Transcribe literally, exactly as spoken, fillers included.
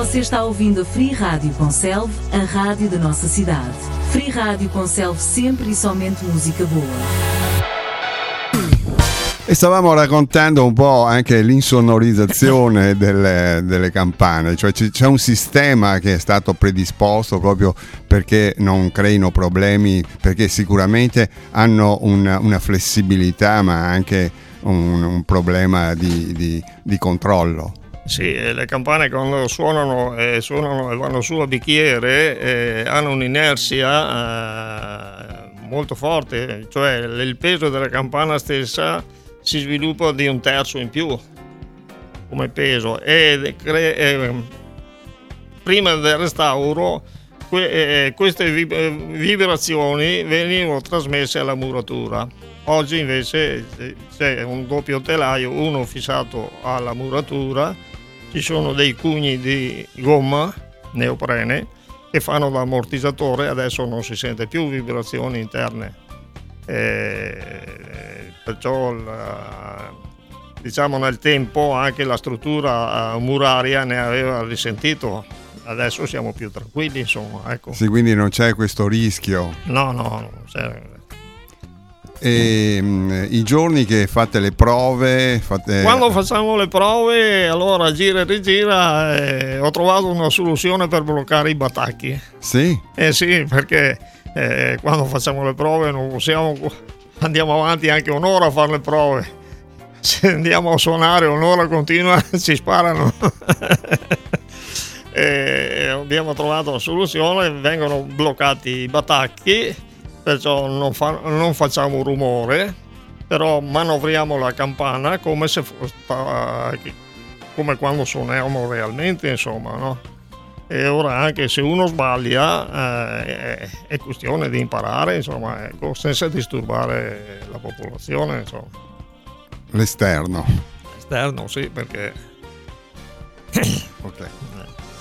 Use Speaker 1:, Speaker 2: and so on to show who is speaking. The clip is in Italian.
Speaker 1: Você está ouvindo a Free Rádio Conselve, a rádio da nossa cidade. Free Rádio Conselve, sempre e somente música boa.
Speaker 2: E stavamo raccontando un po' anche l'insonorizzazione delle, delle campane, cioè c'è un sistema che è stato predisposto proprio perché non creino problemi, perché sicuramente hanno una, una flessibilità ma anche un, un problema di, di, di controllo.
Speaker 3: Sì, le campane quando suonano e suonano e vanno su a bicchiere eh, hanno un'inerzia eh, molto forte, cioè il peso della campana stessa si sviluppa di un terzo in più come peso e cre- eh, prima del restauro que- eh, queste vib- vibrazioni venivano trasmesse alla muratura. Oggi invece c'è un doppio telaio, uno fissato alla muratura, ci sono dei cugni di gomma neoprene che fanno da ammortizzatore, adesso non si sente più vibrazioni interne. E perciò la, diciamo nel tempo anche la struttura muraria ne aveva risentito, adesso siamo più tranquilli, insomma, ecco.
Speaker 2: Sì, quindi non c'è questo rischio.
Speaker 3: No, no, non c'è.
Speaker 2: E mh, i giorni che fate le prove fate...
Speaker 3: Quando facciamo le prove, allora gira e rigira, eh, ho trovato una soluzione per bloccare i batacchi.
Speaker 2: Sì?
Speaker 3: Eh sì, perché Eh, quando facciamo le prove non possiamo, andiamo avanti anche un'ora a fare le prove, se andiamo a suonare un'ora continua ci sparano. E abbiamo trovato la soluzione, vengono bloccati i batacchi, perciò non, fa, non facciamo rumore, però manovriamo la campana come se fosse, come quando suoniamo realmente, insomma, no? E ora anche se uno sbaglia eh, è questione di imparare, insomma, ecco, senza disturbare la popolazione, insomma.
Speaker 2: L'esterno.
Speaker 3: L'esterno, sì, perché
Speaker 2: ok.